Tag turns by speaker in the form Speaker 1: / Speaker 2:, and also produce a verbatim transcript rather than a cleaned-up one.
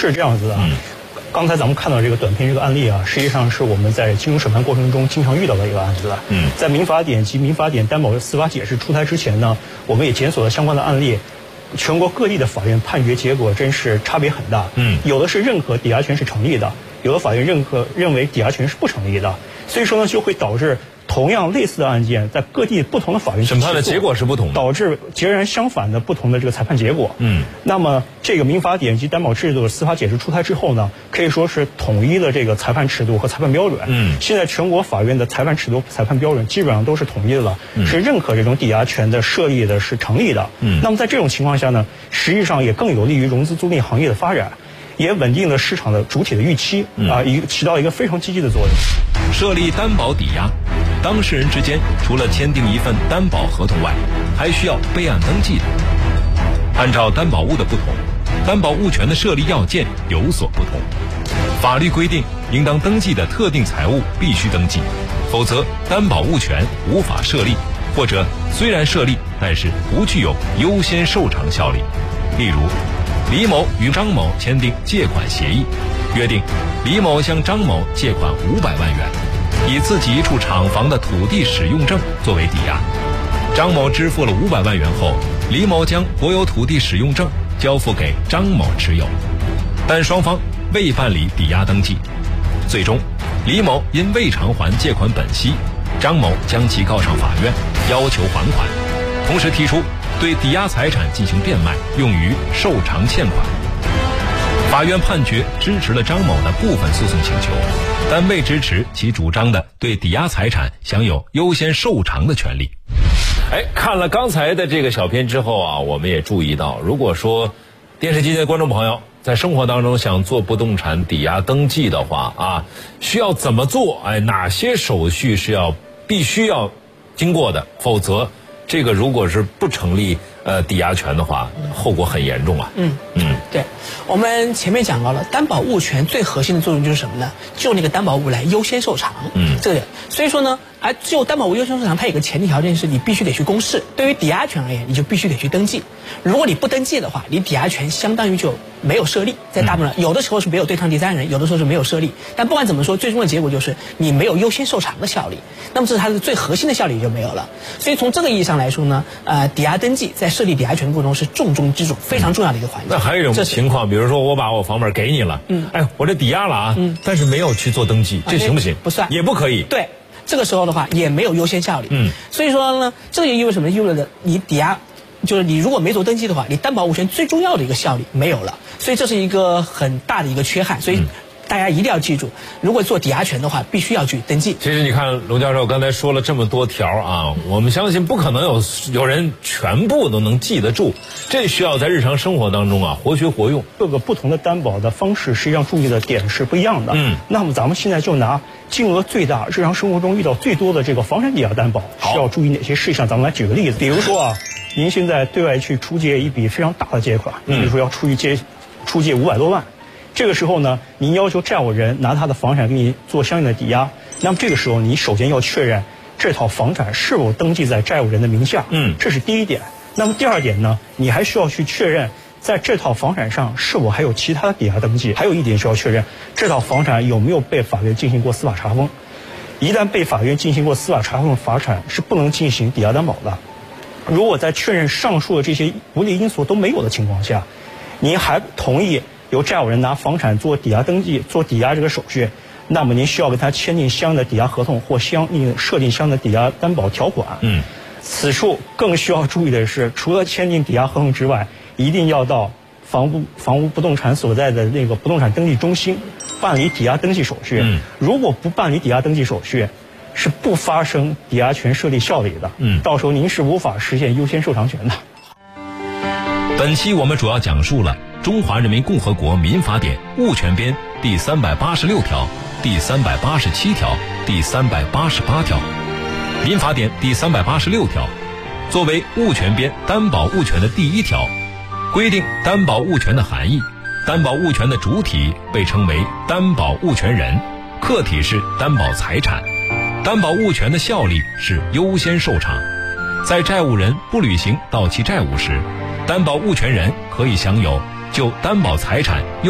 Speaker 1: 是这样子的。嗯，刚才咱们看到这个短片这个案例啊，实际上是我们在金融审判过程中经常遇到的一个案子。嗯，在民法典及民法典担保司法解释出台之前呢，我们也检索了相关的案例。全国各地的法院判决结果真是差别很大。嗯，有的是认可抵押权是成立的，有的法院认可认为抵押权是不成立的。所以说呢，就会导致同样类似的案件在各地不同的法院
Speaker 2: 审判的结果是不同的，
Speaker 1: 导致截然相反的不同的这个裁判结果。嗯，那么这个民法典及担保制度的司法解释出台之后呢，可以说是统一的这个裁判尺度和裁判标准。嗯，现在全国法院的裁判尺度、裁判标准基本上都是统一的了，嗯、是认可这种抵押权的设立的是成立的。嗯，那么在这种情况下呢，实际上也更有利于融资租赁行业的发展，也稳定了市场的主体的预期，啊，一起到一个非常积极的作用。
Speaker 3: 设立担保抵押，当事人之间除了签订一份担保合同外，还需要备案登记的。按照担保物的不同，担保物权的设立要件有所不同。法律规定，应当登记的特定财物必须登记，否则担保物权无法设立，或者虽然设立，但是不具有优先受偿效力。例如，李某与张某签订借款协议，约定李某向张某借款五百万元，以自己一处厂房的土地使用证作为抵押。张某支付了五百万元后，李某将国有土地使用证交付给张某持有，但双方未办理抵押登记。最终，李某因未偿还借款本息，张某将其告上法院，要求还款，同时提出对抵押财产进行变卖，用于受偿欠款。法院判决支持了张某的部分诉讼请求，但未支持其主张的对抵押财产享有优先受偿的权利。
Speaker 2: 哎，看了刚才的这个小片之后啊，我们也注意到，如果说电视机的观众朋友在生活当中想做不动产抵押登记的话啊，需要怎么做？哎，哪些手续是要必须要经过的？否则，这个如果是不成立呃抵押权的话，后果很严重啊。
Speaker 4: 嗯嗯，对，我们前面讲到了，担保物权最核心的作用就是什么呢？就那个担保物来优先受偿。嗯，这个，所以说呢，而就担保物优先受偿，它有个前提条件是你必须得去公示。对于抵押权而言，你就必须得去登记。如果你不登记的话，你抵押权相当于就没有设立。在大部分、嗯、有的时候是没有对抗第三人，有的时候是没有设立。但不管怎么说，最终的结果就是你没有优先受偿的效力。那么这是它的最核心的效力就没有了。所以从这个意义上来说呢，呃，抵押登记在设立抵押权的过程中是重中之重，非常重要的一个环节。
Speaker 2: 那还有一种情况，比如说我把我房本给你了，嗯，哎，我这抵押了啊，嗯，但是没有去做登记，这行不行？
Speaker 4: 不算，
Speaker 2: 也不可以。
Speaker 4: 对。这个时候的话也没有优先效力，嗯，所以说呢，这就意味着什么？意味着你抵押，就是你如果没做登记的话，你担保物权最重要的一个效力没有了，所以这是一个很大的一个缺憾，所以。嗯，大家一定要记住，如果做抵押权的话，必须要去登记。
Speaker 2: 其实你看，龙教授刚才说了这么多条啊，我们相信不可能有有人全部都能记得住，这需要在日常生活当中啊活学活用。
Speaker 1: 各个不同的担保的方式，实际上注意的点是不一样的。嗯，那么咱们现在就拿金额最大、日常生活中遇到最多的这个房产抵押担保，需要注意哪些事项？咱们来举个例子，比如说啊，您现在对外去出借一笔非常大的借款，比如说要出去借出借五百多万。这个时候呢，您要求债务人拿他的房产给你做相应的抵押，那么这个时候你首先要确认这套房产是否登记在债务人的名下，嗯，这是第一点。那么第二点呢，你还需要去确认在这套房产上是否还有其他的抵押登记，还有一点需要确认这套房产有没有被法院进行过司法查封。一旦被法院进行过司法查封的房产是不能进行抵押担保的。如果在确认上述的这些不利因素都没有的情况下，您还同意由债务人拿房产做抵押登记、做抵押这个手续，那么您需要跟他签订相应的抵押合同或相应设定相应的抵押担保条款。嗯，此处更需要注意的是，除了签订抵押合同之外，一定要到房屋房屋不动产所在的那个不动产登记中心办理抵押登记手续。嗯，如果不办理抵押登记手续，是不发生抵押权设立效力的。嗯，到时候您是无法实现优先受偿权的。
Speaker 3: 本期我们主要讲述了《中华人民共和国民法典》物权编第三百八十六条、第三百八十七条、第三百八十八条。民法典第三百八十六条作为物权编担保物权的第一条，规定担保物权的含义。担保物权的主体被称为担保物权人，客体是担保财产。担保物权的效力是优先受偿。在债务人不履行到期债务时，担保物权人可以享有就担保财产